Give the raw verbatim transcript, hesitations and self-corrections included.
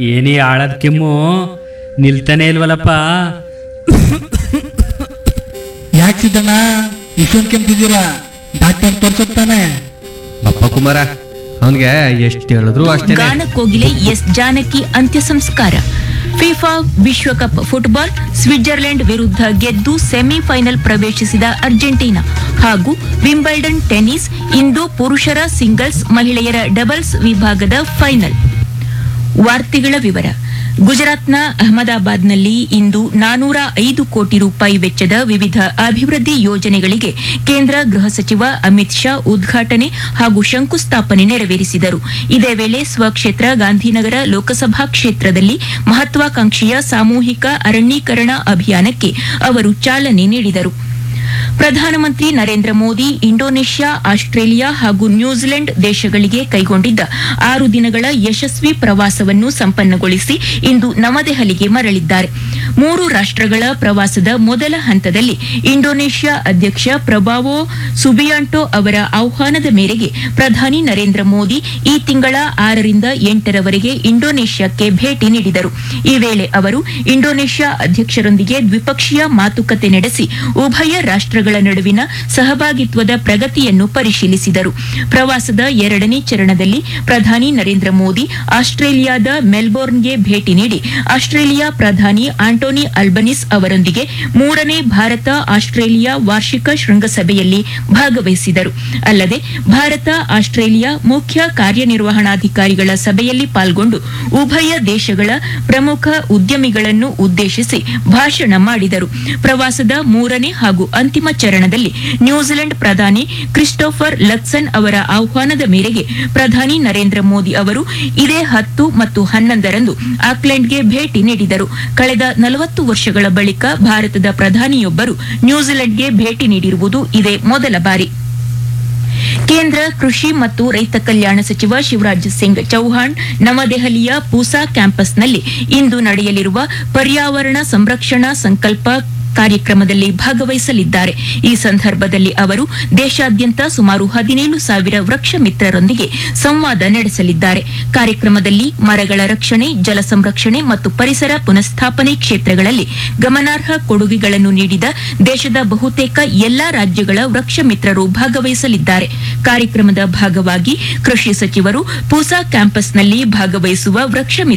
ಏನೇ ಆಳದ ಕೆಮ್ಮು ನಿಲ್ತಾನೆ ಇಲ್ವಲ್ಲಪ್ಪ. ಯಾಕೆ ಸಿದ್ದಣ್ಣ ಇಷ್ಟೊಂದು ಕೆಮ್ತಿದ್ದೀರಾ? ಡಾಕ್ಟರ್ ತೋರ್ಸತ್ತಾನೆ. ಬಪ್ಪ ಕುಮಾರ, ಅವನ್ಗೆ ಎಷ್ಟು ಹೇಳಿದ್ರು ಅಷ್ಟೇ. ಗಾನಕೋಗಿಲೆ ಎಸ್ ಜಾನಕಿ ಅಂತ್ಯ ಸಂಸ್ಕಾರ. ಫಿಫಾ ವಿಶ್ವಕಪ್ ಫುಟ್ಬಾಲ್ ಸ್ವಿಟ್ಜರ್ಲೆಂಡ್ ವಿರುದ್ಧ ಗೆದ್ದು ಸೆಮಿಫೈನಲ್ ಪ್ರವೇಶಿಸಿದ ಅರ್ಜೆಂಟೀನಾ ಹಾಗೂ ವಿಂಬಲ್ಡನ್ ಟೆನ್ನಿಸ್ ಇಂದು ಪುರುಷರ ಸಿಂಗಲ್ಸ್, ಮಹಿಳೆಯರ ಡಬಲ್ಸ್ ವಿಭಾಗದ ಫೈನಲ್. ವಾರ್ತೆಗಳ ವಿವರ. ಗುಜರಾತ್ನ ಅಹಮದಾಬಾದ್ನಲ್ಲಿ ಇಂದು ನಾನೂರ ಐದು ಕೋಟಿ ರೂಪಾಯಿ ವೆಚ್ಚದ ವಿವಿಧ ಅಭಿವೃದ್ಧಿ ಯೋಜನೆಗಳಿಗೆ ಕೇಂದ್ರ ಗೃಹ ಸಚಿವ ಅಮಿತ್ ಶಾ ಉದ್ಘಾಟನೆ ಹಾಗೂ ಶಂಕುಸ್ಥಾಪನೆ ನೆರವೇರಿಸಿದರು. ಇದೇ ವೇಳೆ ಸ್ವಕ್ಷೇತ್ರ ಗಾಂಧಿನಗರ ಲೋಕಸಭಾ ಕ್ಷೇತ್ರದಲ್ಲಿ ಮಹತ್ವಾಕಾಂಕ್ಷೆಯ ಸಾಮೂಹಿಕ ಅರಣ್ಯೀಕರಣ ಅಭಿಯಾನಕ್ಕೆ ಅವರು ಚಾಲನೆ ನೀಡಿದರು. ಪ್ರಧಾನಮಂತ್ರಿ ನರೇಂದ್ರ ಮೋದಿ ಇಂಡೋನೇಷ್ಯಾ, ಆಸ್ಟ್ರೇಲಿಯಾ ಹಾಗೂ ನ್ಯೂಜಿಲೆಂಡ್ ದೇಶಗಳಿಗೆ ಕೈಗೊಂಡಿದ್ದ ಆರು ದಿನಗಳ ಯಶಸ್ವಿ ಪ್ರವಾಸವನ್ನು ಸಂಪನ್ನಗೊಳಿಸಿ ಇಂದು ನವದೆಹಲಿಗೆ ಮರಳಿದ್ದಾರೆ. ಮೂರು ರಾಷ್ಟಗಳ ಪ್ರವಾಸದ ಮೊದಲ ಹಂತದಲ್ಲಿ ಇಂಡೋನೇಷ್ಯಾ ಅಧ್ಯಕ್ಷ ಪ್ರಭಾವೋ ಸುಬಿಯಾಂಟೋ ಅವರ ಆಹ್ವಾನದ ಮೇರೆಗೆ ಪ್ರಧಾನಿ ನರೇಂದ್ರ ಮೋದಿ ಈ ತಿಂಗಳ ಆರರಿಂದ ಎಂಟರವರೆಗೆ ಇಂಡೋನೇಷ್ಯಾಕ್ಕೆ ಭೇಟಿ ನೀಡಿದರು. ಈ ವೇಳೆ ಅವರು ಇಂಡೋನೇಷ್ಯಾ ಅಧ್ಯಕ್ಷರೊಂದಿಗೆ ದ್ವಿಪಕ್ಷೀಯ ಮಾತುಕತೆ ನಡೆಸಿ ಉಭಯ ರಾಷ್ಟಗಳ ನಡುವಿನ ಸಹಭಾಗಿತ್ವದ ಪ್ರಗತಿಯನ್ನು ಪರಿಶೀಲಿಸಿದರು. ಪ್ರವಾಸದ ಎರಡನೇ ಚರಣದಲ್ಲಿ ಪ್ರಧಾನಿ ನರೇಂದ್ರ ಮೋದಿ ಆಸ್ಟ್ರೇಲಿಯಾದ ಮೆಲ್ಬೋರ್ನ್ಗೆ ಭೇಟಿ ನೀಡಿ ಆಸ್ಟ್ರೇಲಿಯಾ ಪ್ರಧಾನಿ ಆಂಟೋನಿ ಅಲ್ಬನಿಸ್ ಅವರೊಂದಿಗೆ ಮೂರನೇ ಭಾರತ ಆಸ್ಟ್ರೇಲಿಯಾ ವಾರ್ಷಿಕ ಶೃಂಗಸಭೆಯಲ್ಲಿ ಭಾಗವಹಿಸಿದರು. ಅಲ್ಲದೆ ಭಾರತ ಆಸ್ಟ್ರೇಲಿಯಾ ಮುಖ್ಯ ಕಾರ್ಯನಿರ್ವಹಣಾಧಿಕಾರಿಗಳ ಸಭೆಯಲ್ಲಿ ಪಾಲ್ಗೊಂಡು ಉಭಯ ದೇಶಗಳ ಪ್ರಮುಖ ಉದ್ಯಮಿಗಳನ್ನು ಉದ್ದೇಶಿಸಿ ಭಾಷಣ ಮಾಡಿದರು. ಪ್ರವಾಸದ ಮೂರನೇ ಹಾಗೂ ಅಂತಿಮ ಚರಣದಲ್ಲಿ ನ್ಯೂಜಿಲೆಂಡ್ ಪ್ರಧಾನಿ ಕ್ರಿಸ್ಟೋಫರ್ ಲಕ್ಸನ್ ಅವರ ಆಹ್ವಾನದ ಮೇರೆಗೆ ಪ್ರಧಾನಿ ನರೇಂದ್ರ ಮೋದಿ ಅವರು ಇದೇ ಹತ್ತು ಮತ್ತು ಹನ್ನೊಂದರಂದು ಆಕ್ಲೆಂಡ್ಗೆ ಭೇಟಿ ನೀಡಿದರು. ಕಳೆದ ನಲವತ್ತು ವರ್ಷಗಳ ಬಳಿಕ ಭಾರತದ ಪ್ರಧಾನಿಯೊಬ್ಬರು ನ್ಯೂಜಿಲೆಂಡ್ಗೆ ಭೇಟಿ ನೀಡಿರುವುದು ಇದೇ ಮೊದಲ ಬಾರಿ. ಕೇಂದ್ರ ಕೃಷಿ ಮತ್ತು ರೈತ ಕಲ್ಯಾಣ ಸಚಿವ ಶಿವರಾಜ್ ಸಿಂಗ್ ಚೌಹಾಣ್ ನವದೆಹಲಿಯ ಪೂಸಾ ಕ್ಯಾಂಪಸ್ನಲ್ಲಿ ಇಂದು ನಡೆಯಲಿರುವ ಪರ್ಯಾವರಣ ಸಂರಕ್ಷಣಾ ಸಂಕಲ್ಪ ಕಾರ್ಯಕ್ರಮದಲ್ಲಿ ಭಾಗವಹಿಸಲಿದ್ದಾರೆ. ಈ ಸಂದರ್ಭದಲ್ಲಿ ಅವರು ದೇಶಾದ್ಯಂತ ಸುಮಾರು ಹದಿನೇಳು ಸಾವಿರ ವೃಕ್ಷ ಮಿತ್ರರೊಂದಿಗೆ ಸಂವಾದ ನಡೆಸಲಿದ್ದಾರೆ. ಕಾರ್ಯಕ್ರಮದಲ್ಲಿ ಮರಗಳ ರಕ್ಷಣೆ, ಜಲ ಸಂರಕ್ಷಣೆ ಮತ್ತು ಪರಿಸರ ಪುನಃಸ್ಥಾಪನೆ ಕ್ಷೇತ್ರಗಳಲ್ಲಿ ಗಮನಾರ್ಹ ಕೊಡುಗೆಗಳನ್ನು ನೀಡಿದ ದೇಶದ ಬಹುತೇಕ ಎಲ್ಲಾ ರಾಜ್ಯಗಳ ವೃಕ್ಷ ಮಿತ್ರರು ಭಾಗವಹಿಸಲಿದ್ದಾರೆ. ಕಾರ್ಯಕ್ರಮದ ಭಾಗವಾಗಿ ಕೃಷಿ ಸಚಿವರು ಪೂಸಾ ಕ್ಯಾಂಪಸ್ನಲ್ಲಿ ಭಾಗವಹಿಸುವ ವೃಕ್ಷ